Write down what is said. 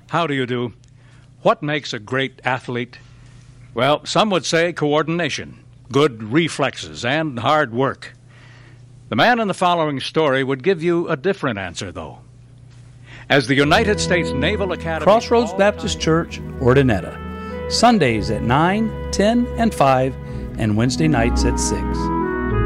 How do you do? What makes a great athlete? Well, some would say coordination, good reflexes, and hard work. The man in the following story would give you a different answer, though. As the United States Naval Academy... Crossroads Baptist Church, Ordinetta. Sundays at 9, 10, and 5, and Wednesday nights at 6.